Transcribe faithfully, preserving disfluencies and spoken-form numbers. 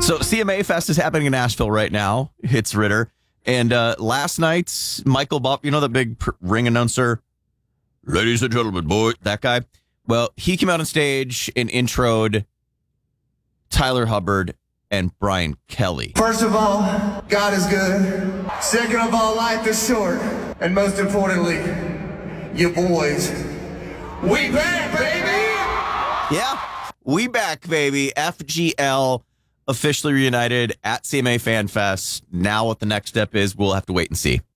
So C M A Fest is happening in Nashville right now. It's Ritter. And uh, last night, Michael Bob, you know the big pr- ring announcer? Ladies and gentlemen, boy, that guy. Well, he came out on stage and introed Tyler Hubbard and Brian Kelly. First of all, God is good. Second of all, life is short. And most importantly, you boys, we back, baby! Yeah, we back, baby. F G L officially reunited at C M A Fan Fest. Now what the next step is, we'll have to wait and see.